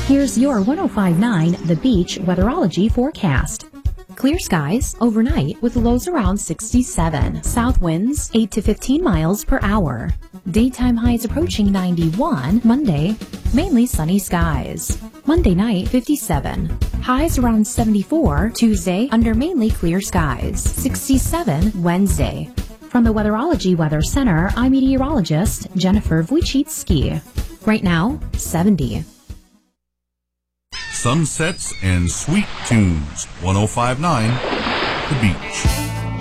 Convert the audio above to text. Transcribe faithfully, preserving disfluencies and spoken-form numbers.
Here's your one oh five point nine The Beach weatherology forecast. Clear skies overnight with lows around sixty-seven. South winds eight to fifteen miles per hour. Daytime highs approaching ninety-one. Monday, mainly sunny skies. Monday night, fifty-seven. Highs around seventy-four. Tuesday, under mainly clear skies. sixty-seven Wednesday. From the Weatherology Weather Center, I'm meteorologist Jennifer Wojcicki. Right now, seventy. Sunsets and sweet tunes. one oh five point nine The Beach.